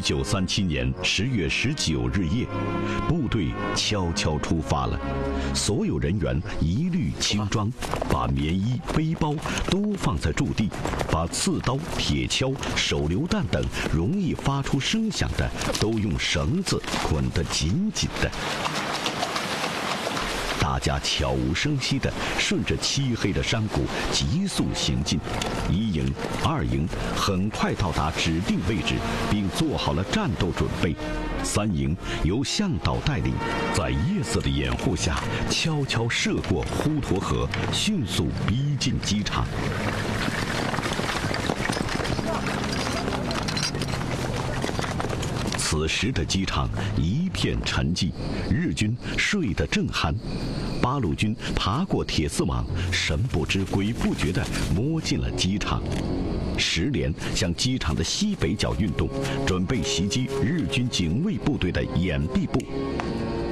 1937年10月19日夜，部队悄悄出发了，所有人员一律轻装，把棉衣、背包都放在驻地，把刺刀、铁锹、手榴弹等容易发出声响的都用绳子捆得紧紧的。大家悄无声息地顺着漆黑的山谷急速行进，一营、二营很快到达指定位置，并做好了战斗准备。三营由向导带领，在夜色的掩护下，悄悄涉过滹沱河，迅速逼近机场。此时的机场一片沉寂，日军睡得正酣，八路军爬过铁丝网，神不知鬼不觉地摸进了机场。10连向机场的西北角运动，准备袭击日军警卫部队的掩蔽部。